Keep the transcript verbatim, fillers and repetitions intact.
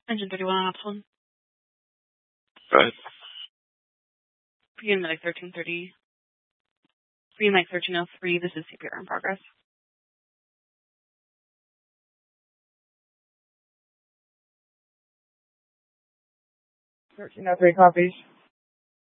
Engine thirty-one on Option. Go ahead. Green light thirteen thirty. Green light thirteen oh three. This is C P R in progress. thirteen oh three copies.